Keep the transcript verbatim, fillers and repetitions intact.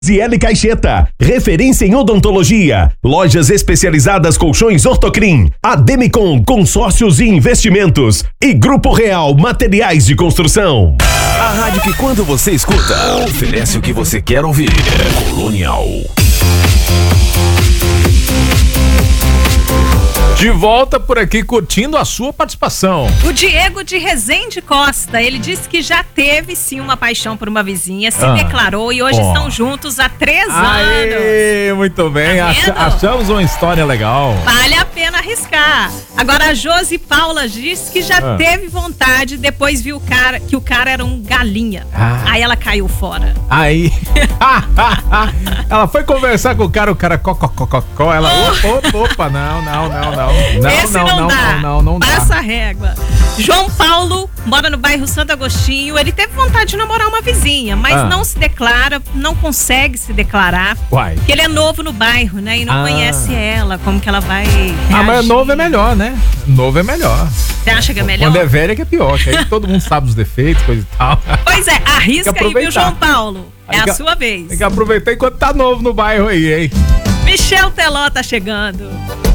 Ziele Caixeta, referência em odontologia, lojas especializadas Colchões Ortocrim, Ademicon Consórcios e Investimentos e Grupo Real Materiais de Construção. A rádio que quando você escuta, oferece o que você quer ouvir. Colonial. De volta por aqui curtindo a sua participação. O Diego de Rezende Costa, ele disse que já teve sim uma paixão por uma vizinha, se ah. declarou e hoje oh. estão juntos há três Aê, anos. Muito bem, tá Ach- achamos uma história legal. Vale a pena arriscar. Agora a Josi Paula disse que já ah. teve vontade, depois viu o cara, que o cara era um galinha. Ah. Aí ela caiu fora. Aí, ela foi conversar com o cara, o cara cococococó, ela, Oh. opa, opa, não, não, não, não. Não, Esse não, não, não, dá. não, não, não dá. Passa a régua. João Paulo mora no bairro Santo Agostinho. Ele teve vontade de namorar uma vizinha, mas Ah. não se declara, não consegue se declarar. Uai. Porque ele é novo no bairro, né? E não Ah. conhece ela, como que ela vai reagir. Ah, mas novo é melhor, né? Novo é melhor. Você acha que é melhor? Quando é velho é que é pior, que aí todo mundo sabe os defeitos, coisa e tal. Pois é, arrisca Tem que aí, viu, aproveitar. João Paulo? É Tem que- a sua vez. Tem que aproveitar enquanto tá novo no bairro aí, hein? Michel Teló tá chegando.